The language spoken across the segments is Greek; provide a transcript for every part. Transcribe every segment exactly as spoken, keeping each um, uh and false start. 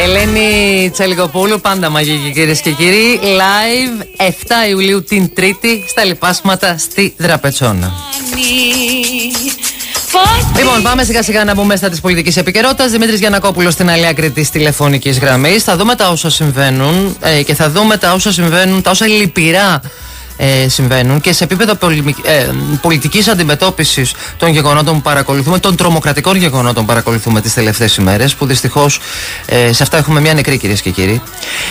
Ελένη Τσαλικοπούλου, πάντα μαγική κυρίες και κύριοι. Live εφτά Ιουλίου την Τρίτη στα Λιπάσματα στη Δραπετσόνα. Λοιπόν, πάμε σιγά σιγά να μπούμε στα της πολιτικής επικαιρότητας. Δημήτρης Γιαννακόπουλος στην άλλη άκρη της τηλεφωνικής γραμμής. Θα δούμε τα όσα συμβαίνουν ε, και θα δούμε τα όσα συμβαίνουν, τα όσα λυπηρά ε, συμβαίνουν και σε επίπεδο πολι, ε, πολιτικής αντιμετώπισης των γεγονότων που παρακολουθούμε, των τρομοκρατικών γεγονότων που παρακολουθούμε τις τελευταίες ημέρες, που δυστυχώς ε, σε αυτά έχουμε μια νεκρή, κυρίες και κύριοι.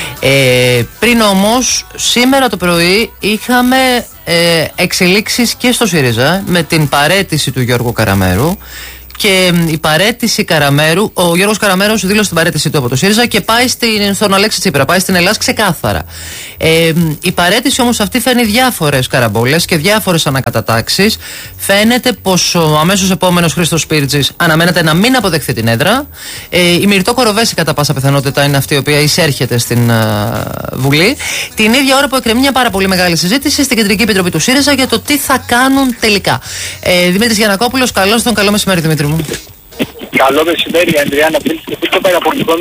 Ε, πριν όμως, σήμερα το πρωί είχαμε ε, εξελίξεις και στο ΣΥΡΙΖΑ με την παραίτηση του Γιώργου Καραμέρου. Και η παραίτηση Καραμέρου, ο Γιώργος Καραμέρος δήλωσε την παραίτησή του από το ΣΥΡΙΖΑ και πάει στην, στον Αλέξη Τσίπρα, πάει στην Ελλάδα ξεκάθαρα. Ε, η παραίτηση όμως αυτή φέρνει διάφορες καραμπόλες και διάφορες ανακατατάξεις. Φαίνεται πως ο αμέσως επόμενος Χρήστος Σπίρτζης αναμένεται να μην αποδεχθεί την έδρα. Ε, η Μυρτώ Κοροβέση κατά πάσα πιθανότητα είναι αυτή η οποία εισέρχεται στην uh, Βουλή. Την ίδια ώρα που εκκρεμεί μια πάρα πολύ μεγάλη συζήτηση στην Κεντρική Επιτροπή του ΣΥΡΙΖΑ για το τι θα κάνουν τελικά. Ε, Δημήτρης Γιαννακόπουλος, καλώς τον, καλό μεσημέρι Δημήτρη μου. Καλό μεσημέρι, Ανδριάννα. Πριν το παραπολιτικό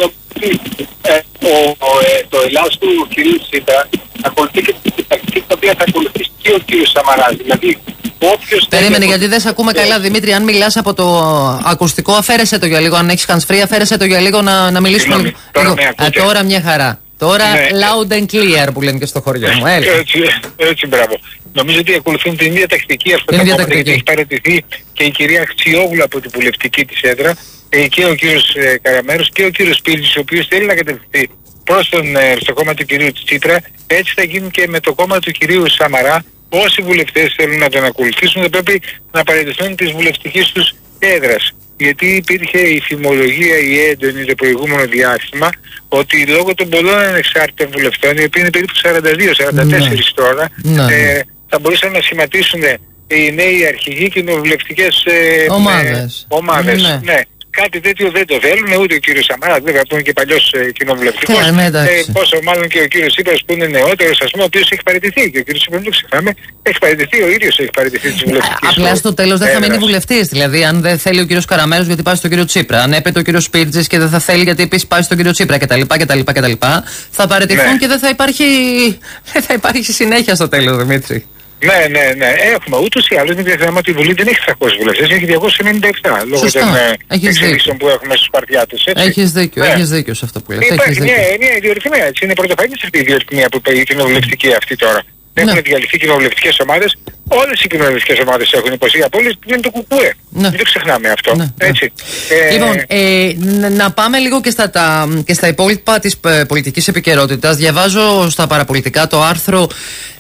ε, το Ελλάς του κ. Τσίπρα ακολουθεί και την τακτική την οποία θα ακολουθήσει και ο κ. Σαμαράς. Δηλαδή, όποιος. Περίμενε, γιατί δεν σε ακούμε καλά, Δημήτρη. Αν μιλάς από το ακουστικό, αφαίρεσαι το για λίγο. Αν έχεις hands free, αφαίρεσαι το για λίγο να, να μιλήσουμε λίγο. Τώρα, Α, τώρα μια χαρά. Τώρα ναι, loud and clear που λένε και στο χωριό μου. Έλα. Έτσι, έτσι, μπράβο. Νομίζω ότι ακολουθούν την ίδια τακτική αυτό το κόμμα, γιατί έχει παραιτηθεί και η κυρία Αξιόγλου από την βουλευτική της έδρα και ο κύριος Καραμέρος και ο κύριος Σπίρτζης, ο οποίος θέλει να κατευθυνθεί προς τον, στο κόμμα του κυρίου Τσίπρα. Έτσι θα γίνει και με το κόμμα του κυρίου Σαμαρά. Όσοι βουλευτές θέλουν να τον ακολουθήσουν θα πρέπει να παραιτηθούν της βουλευτικής τους έδρας. Γιατί υπήρχε η φημολογία η έντονη το προηγούμενο διάστημα ότι λόγω των πολλών ανεξάρτητων βουλευτών, οι οποίοι είναι περίπου σαράντα δύο σαράντα τέσσερα ναι. τώρα, ναι. Ε, θα μπορούσαν να σχηματίσουν οι νέοι αρχηγοί κοινοβουλευτικές ε, ομάδες. Ε, ομάδες. Ναι. Ναι. Κάτι τέτοιο δεν το θέλουν ούτε ο κύριος Σαμαράς, βέβαια που είναι και παλιός ε, κοινοβουλευτικός. Ε, πόσο μάλλον και ο κύριος Τσίπρας που είναι νεότερος, ας πούμε, ο οποίος έχει παραιτηθεί. Και ο κύριος Τσίπρας, δεν το ξεχνάμε, έχει παραιτηθεί, ο ίδιος έχει παραιτηθεί της βουλευτικής. Απλά στο τέλος δεν θα μείνει βουλευτής. Δηλαδή, αν δεν θέλει ο κύριος Καραμέρος, γιατί πάει στον κύριο Τσίπρα. Αν έπεται ο κύριος Σπίρτζης και δεν θα θέλει, γιατί επίσης πάει στον κύριο Τσίπρα κτλ. κτλ, κτλ θα παραιτηθούν ναι. και δεν θα υπάρχει, δεν θα υπάρχει συνέχεια στο τέλος, Δημήτρη. Ναι, ναι, ναι. Έχουμε ούτως ή άλλως. Μην ξεχνάμε ότι η Βουλή δεν έχει τριακόσιους βουλευτές, έχει διακόσιους ενενήντα επτά λόγω Σωστά. των έχεις εξελίξεων που έχουμε στους Σπαρτιάτες. Έχεις δίκιο, ναι. έχεις δίκιο σε αυτό που λες. Υπάρχει μια, μια ιδιορυθμία, έτσι. Είναι πρωτοφανής αυτή η ιδιορυθμία που η κοινοβουλευτική αυτή τώρα. Έχουν ναι. διαλυθεί κοινοβουλευτικές ομάδες. Όλες οι κοινοβουλευτικές ομάδες έχουν υποστεί απόλυση που είναι το κουκούε. Ναι. Δεν το ξεχνάμε αυτό. Ναι. Έτσι. Ε... Λοιπόν, ε, να πάμε λίγο και στα, τα, και στα υπόλοιπα της πολιτικής επικαιρότητας. Διαβάζω στα παραπολιτικά το άρθρο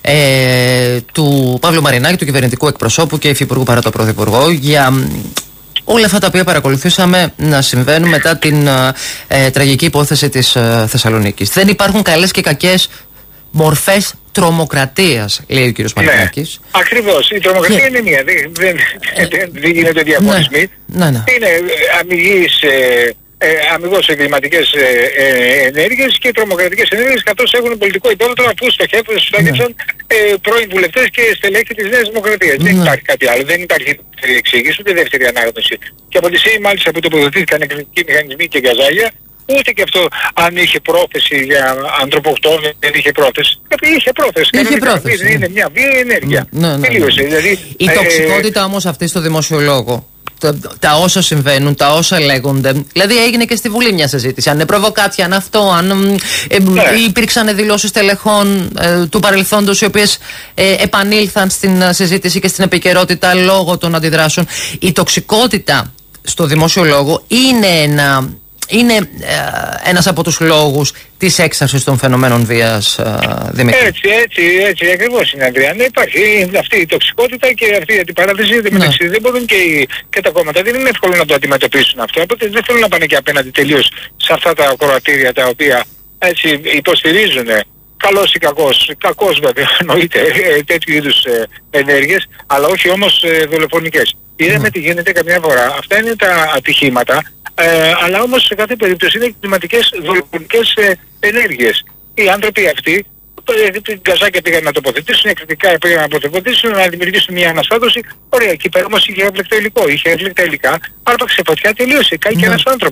ε, του Παύλου Μαρινάκη, του κυβερνητικού εκπροσώπου και υφυπουργού παρά το πρωθυπουργό, για όλα αυτά τα οποία παρακολουθήσαμε να συμβαίνουν μετά την ε, τραγική υπόθεση της ε, Θεσσαλονίκης. Δεν υπάρχουν καλές και κακές μορφές τρομοκρατίας, λέει ο κύριος Μαρινάκης. Ναι, ακριβώς. Η τρομοκρατία και... είναι μία. Δεν, δεν, δεν, δεν γίνεται διαχωρισμοί. Ναι, ναι, ναι. Είναι αμυγείς, ε, ε, αμυγώς εγκληματικές ε, ε, ενέργειες και τρομοκρατικές ενέργειες, καθώς έχουν πολιτικό υπόβαθρο αφού στοχεύουν, στόχευσαν ναι. ε, πρώην βουλευτές και στελέχη της Νέας Δημοκρατίας. Ναι. Δεν υπάρχει κάτι άλλο. Δεν υπάρχει δεύτερη εξήγηση, ούτε δεύτερη ανάγνωση. Και από τη ΣΥΗ μάλιστα που τοποθετήθηκαν εκρηκτικοί μηχανισμοί και γκαζάγια, ούτε και αυτό αν είχε πρόθεση για ανθρωποκτόνη, δεν είχε πρόθεση. Γιατί είχε πρόθεση. Είχε πρόθεση. Ναι. Είναι μια βία ενέργεια. Ναι, ναι, ναι. Τελείωσε. Δηλαδή, η ε, τοξικότητα όμως αυτή στο δημοσιολόγο, τα, τα όσα συμβαίνουν, τα όσα λέγονται. Δηλαδή έγινε και στη Βουλή μια συζήτηση. Αν είναι προβοκάτσια, αν αυτό, αν ε, ναι. υπήρξαν δηλώσεις τελεχών ε, του παρελθόντος οι οποίες ε, επανήλθαν στην συζήτηση και στην επικαιρότητα λόγω των αντιδράσεων. Η τοξικότητα στο δημοσιολόγο είναι ένα. Είναι ε, ένας από τους λόγους της έξαρσης των φαινομένων βίας, ε, Δημήτρη. Έτσι, έτσι, έτσι ακριβώς είναι, Ανδριάννα. Υπάρχει αυτή η τοξικότητα και αυτή η αντιπαράθεση. Ναι. Μεταξύ δεν μπορούν και, οι, και τα κόμματα. Δεν είναι εύκολο να το αντιμετωπίσουν αυτό. Οπότε δεν θέλουν να πάνε και απέναντι τελείως σε αυτά τα ακροατήρια τα οποία έτσι υποστηρίζουν. Καλός ή κακός, κακός βέβαια εννοείται ε, τέτοιου είδους ε, ενέργειες, αλλά όχι όμως ε, δολοφονικές. Είδαμε mm. τι γίνεται καμιά φορά. Αυτά είναι τα ατυχήματα. Ε, αλλά όμως σε κάθε περίπτωση είναι κλιματικές δολοφονικές ε, ενέργειες. Οι άνθρωποι αυτοί την καζάκια πήγαν να τοποθετήσουν, εκρητικά πήγαν να τοποθετήσουν, να δημιουργήσουν μια αναστάτωση. Ωραία, εκεί πέρα όμως είχε έφλεκτα υλικό. Είχε έφλεκτα υλικά, άρπαξε φωτιά, τελείωσε. Κάει και ένας άνθρωπος.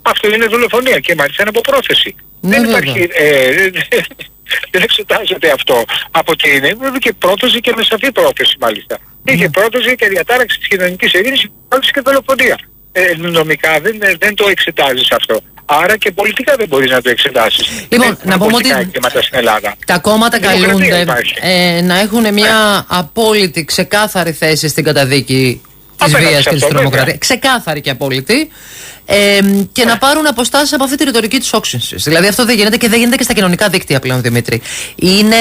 αυτό είναι δολοφονία και μάλιστα είναι από πρόθεση. Ναι, δεν βέβαια. υπάρχει, ε, δεν εξετάζεται αυτό από τι είναι. Βέβαια και πρόθεση και με σαφή πρόθεση μάλιστα. Mm. Είχε πρόθεση και διατάραξη της κοινωνικής ειρήνης και δολοφονία. Ε, νομικά δεν, δεν το εξετάζεις αυτό. Άρα και πολιτικά δεν μπορείς να το εξετάσεις. Λοιπόν, να πούμε ότι στην Ελλάδα. τα κόμματα καλούνται ε, να έχουν μια απόλυτη, ξεκάθαρη θέση στην καταδίκη της βίας και της τρομοκρατίας. Ξεκάθαρη και απόλυτη. Ε, και yeah. να πάρουν αποστάσεις από αυτή τη ρητορική της όξυνσης. Δηλαδή αυτό δεν γίνεται και δεν γίνεται και στα κοινωνικά δίκτυα πλέον, Δημήτρη. Είναι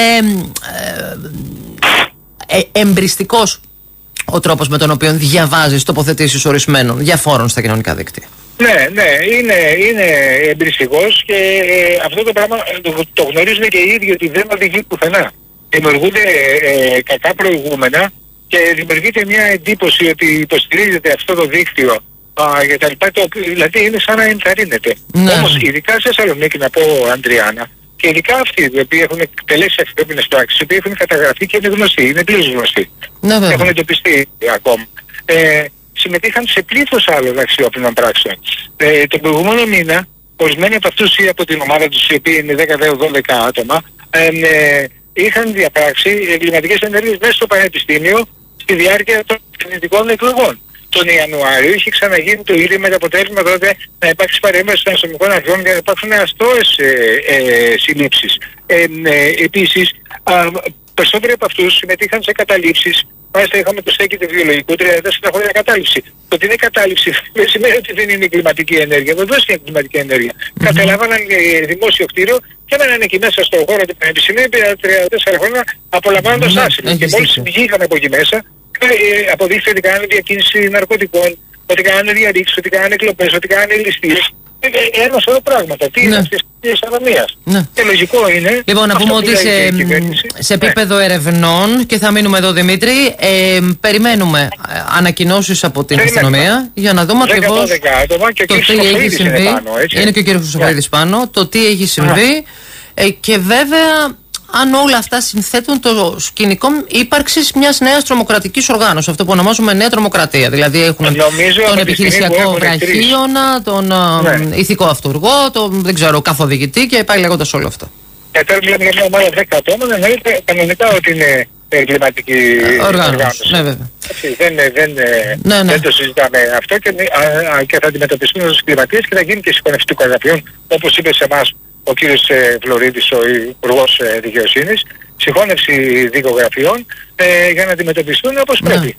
ε, ε, εμπριστικός ο τρόπος με τον οποίο διαβάζεις τοποθετήσεις ορισμένων διαφόρων στα κοινωνικά δίκτυα. Ναι, ναι, είναι, είναι εμπριστικός και ε, αυτό το πράγμα το, το γνωρίζουν και οι ίδιοι ότι δεν οδηγεί πουθενά. Δημιουργούνται ε, κακά προηγούμενα και δημιουργείται μια εντύπωση ότι υποστηρίζεται αυτό το δίκτυο α, για τα λοιπά, το, δηλαδή είναι σαν να ενθαρρύνεται. Ναι. Όμως ειδικά σε Θεσσαλονίκη, να πω, Αντριάννα, και ειδικά αυτοί οι οποίοι έχουν εκτελέσει ανθρώπινες πράξεις, οι οποίοι έχουν καταγραφεί και είναι γνωστοί, είναι πλήρως γνωστοί, ναι, έχουν εντοπιστεί ακόμα. Ε, συμμετείχαν σε πλήθος άλλων αξιόπινων πράξεων. Ε, τον προηγούμενο μήνα, ορισμένοι από αυτούς ή από την ομάδα τους, οι οποίοι είναι δέκα δώδεκα άτομα, ε, ε, είχαν διαπράξει εγκληματικές ενέργειες μέσα στο Πανεπιστήμιο στη διάρκεια των κοινωνικών εκλογών. Τον Ιανουάριο είχε ξαναγίνει το ίδιο με το αποτέλεσμα τότε να υπάρξει παρέμβαση των αστυνομικών αρχών για να υπάρξουν αστόες ε, ε, συλλήψεις. Ε, ε, επίσης, α, περισσότεροι από αυτούς συμμετείχαν σε καταλήψεις. Μάλιστα είχαμε το στέκι του βιολογικού τριάντα τέσσερα χρόνια κατάληψη. Το ότι είναι κατάληψη δεν σημαίνει ότι δεν είναι εγκληματική ενέργεια. Βεβαίως είναι εγκληματική ενέργεια. Mm-hmm. Καταλάβαναν ε, δημόσιο κτίριο και έμεναν εκεί μέσα στο χώρο του Πανεπιστημίου τριάντα τέσσερα χρόνια απολαμβάνοντας mm-hmm. άσυλο. Και μόλις βγήκαμε από εκεί μέσα, ε, αποδείχθηκε ότι κάνανε διακίνηση ναρκωτικών, ότι κάνανε διαρρήξεις, ότι κάνανε κλοπές, ότι κάνανε ληστείες. Ένα σωρό πράγματα. Τι είναι αυτές τις αδομίες. Και λογικό είναι. Λοιπόν, να πούμε ότι σε, σε επίπεδο ναι. ερευνών, και θα μείνουμε εδώ, Δημήτρη, ε, περιμένουμε ανακοινώσεις από την αστυνομία για να δούμε ακριβώς το τι έχει συμβεί. Είναι, πάνω, είναι και ο κύριος Χρυσοχοίδης yeah. πάνω, το τι έχει συμβεί yeah. ε, και βέβαια αν όλα αυτά συνθέτουν το σκηνικό ύπαρξης μιας νέας τρομοκρατικής οργάνωσης, αυτό που ονομάζουμε νέα τρομοκρατία. Δηλαδή έχουν Νομίζω τον επιχειρησιακό βραχίωνα, τον ναι. ηθικό αυτούργο, τον δεν ξέρω, καθοδηγητή και πάει λέγοντας όλο αυτό. Και τώρα μιλάμε μια ομάδα δέκα ατόμων, εννοείται κανονικά ότι είναι εγκληματική οργάνωση. Ναι, βέβαια. Έτσι, δεν, δεν, ναι, ναι. δεν το συζητάμε αυτό και, α, και θα αντιμετωπιστούν ως εγκληματίες και θα γίνει και συγχωνευτή καταγραφιών, όπως είπε σε εμάς ο κύριος ε, Φλωρίδης, ο Υπουργός ε, Δικαιοσύνης, συγχώνευση δικογραφιών ε, για να αντιμετωπιστούν όπως ναι. πρέπει.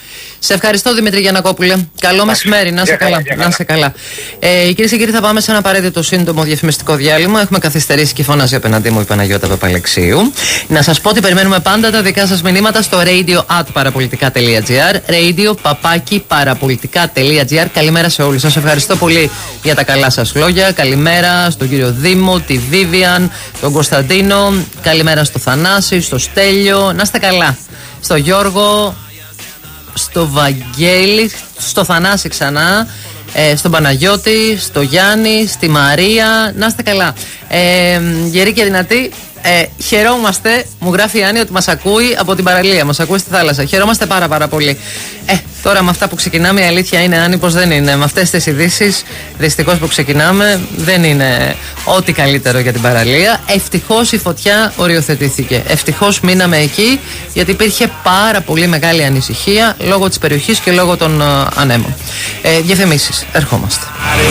Σε ευχαριστώ, Δημήτρη Γιαννακόπουλε. Καλό μεσημέρι, να είσαι καλά. Να είσαι καλά. Ε, κυρίες και κύριοι, θα πάμε σε ένα απαραίτητο σύντομο διαφημιστικό διάλειμμα. Έχουμε καθυστερήσει και φωνάζει απέναντί μου η Παναγιώτα Παπαλεξίου. Να σας πω ότι περιμένουμε πάντα τα δικά σας μηνύματα στο radio at parapolitica.gr. Radio παπάκι parapolitica.gr. Καλημέρα σε όλους. Σας ευχαριστώ πολύ για τα καλά σας λόγια. Καλημέρα στον κύριο Δήμο, τη Βίβιαν, τον Κωνσταντίνο. Καλημέρα στο Θανάση, στο Στέλιο. Να είστε καλά. Στο Γιώργο, στο Βαγγέλη, στο Θανάση ξανά, ε, στον Παναγιώτη, στο Γιάννη, στη Μαρία. Να είστε καλά. Ε, γεροί και δυνατοί. Ε, χαιρόμαστε, μου γράφει η Άννη ότι μας ακούει από την παραλία, μας ακούει στη θάλασσα. Χαιρόμαστε πάρα πάρα πολύ. Ε, τώρα με αυτά που ξεκινάμε, η αλήθεια είναι, Άννη, πως δεν είναι. Με αυτές τις ειδήσεις, δυστυχώς που ξεκινάμε, δεν είναι ό,τι καλύτερο για την παραλία. Ευτυχώς η φωτιά οριοθετήθηκε. Ευτυχώς μείναμε εκεί, γιατί υπήρχε πάρα πολύ μεγάλη ανησυχία λόγω της περιοχής και λόγω των uh, ανέμων. Ε, διαφημίσεις, ερχόμαστε.